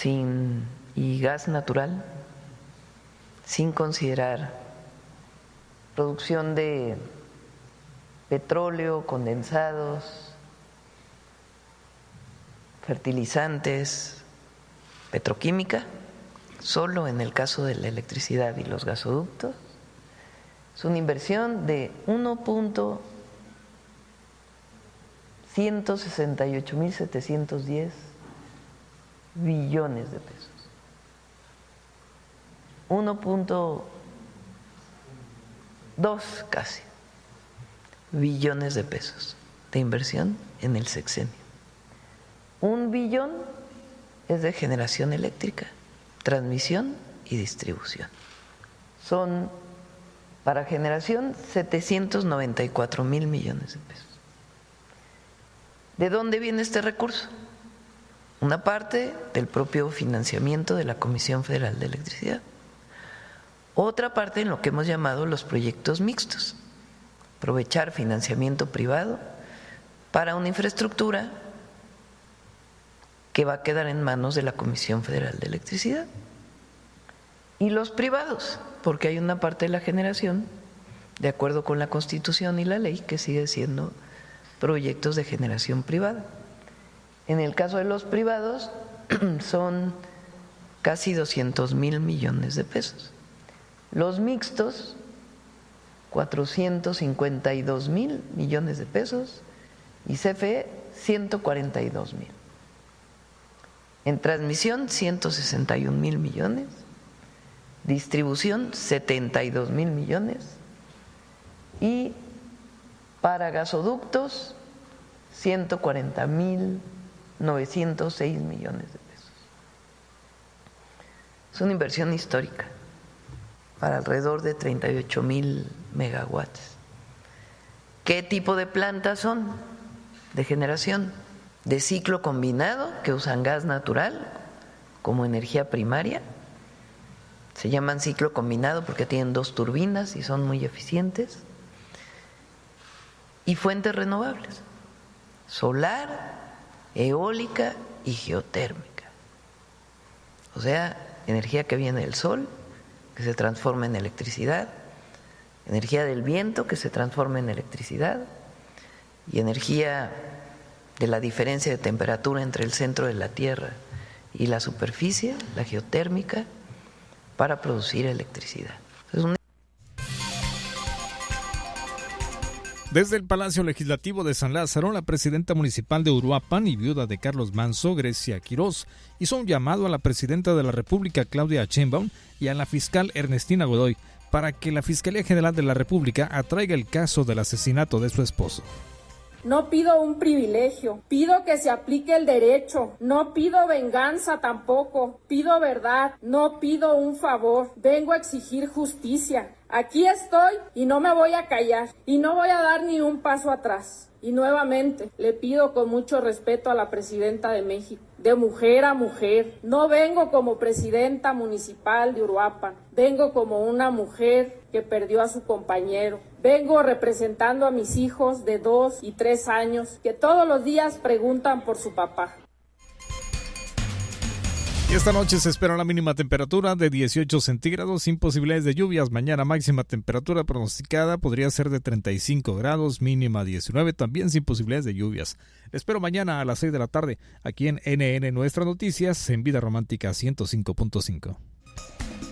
y gas natural, sin considerar producción de petróleo, condensados, fertilizantes, petroquímica, solo en el caso de la electricidad y los gasoductos. Es una inversión de 1.168.710 billones de pesos. 1.2 casi billones de pesos de inversión en el sexenio. 1 billón es de generación eléctrica, transmisión y distribución. Son para generación 794,000 millones de pesos. ¿De dónde viene este recurso? Una parte del propio financiamiento de la Comisión Federal de Electricidad. Otra parte en lo que hemos llamado los proyectos mixtos. Aprovechar financiamiento privado para una infraestructura que va a quedar en manos de la Comisión Federal de Electricidad. Y los privados, porque hay una parte de la generación, de acuerdo con la Constitución y la ley, que sigue siendo proyectos de generación privada. En el caso de los privados son casi 200,000 millones de pesos. Los mixtos, 452,000 millones de pesos, y CFE 142,000. En transmisión 161,000 millones, distribución 72,000 millones y para gasoductos 140,906 millones de pesos. Es una inversión histórica para alrededor de 38,000 megawatts. ¿Qué tipo de plantas son? De generación, de ciclo combinado, que usan gas natural como energía primaria. Se llaman ciclo combinado porque tienen 2 turbinas y son muy eficientes. Y fuentes renovables, solar, eólica y geotérmica. O sea, energía que viene del sol, que se transforma en electricidad, energía del viento que se transforma en electricidad y energía de la diferencia de temperatura entre el centro de la Tierra y la superficie, la geotérmica, para producir electricidad. Desde el Palacio Legislativo de San Lázaro, la presidenta municipal de Uruapan y viuda de Carlos Manso, Grecia Quirós, hizo un llamado a la presidenta de la República, Claudia Sheinbaum, y a la fiscal Ernestina Godoy para que la Fiscalía General de la República atraiga el caso del asesinato de su esposo. No pido un privilegio, pido que se aplique el derecho, no pido venganza tampoco, pido verdad, no pido un favor, vengo a exigir justicia. Aquí estoy y no me voy a callar y no voy a dar ni un paso atrás. Y nuevamente le pido con mucho respeto a la presidenta de México, de mujer a mujer. No vengo como presidenta municipal de Uruapan, vengo como una mujer que perdió a su compañero. Vengo representando a mis hijos de 2 y 3 años que todos los días preguntan por su papá. Y esta noche se espera la mínima temperatura de 18 centígrados sin posibilidades de lluvias. Mañana máxima temperatura pronosticada podría ser de 35 grados, mínima 19, también sin posibilidades de lluvias. Les espero mañana a las 6 de la tarde aquí en NN Nuestras Noticias en Vida Romántica 105.5.